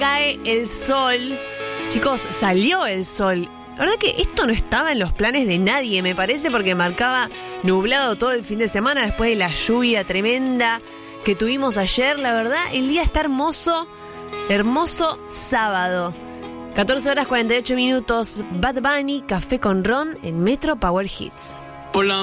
cae el sol. Chicos, salió el sol. La verdad que esto no estaba en los planes de nadie, me parece, porque marcaba nublado todo el fin de semana después de la lluvia tremenda que tuvimos ayer. La verdad, el día está hermoso, hermoso sábado. 14 horas 48 minutos. Bad Bunny, Café con Ron en Metro Power Hits.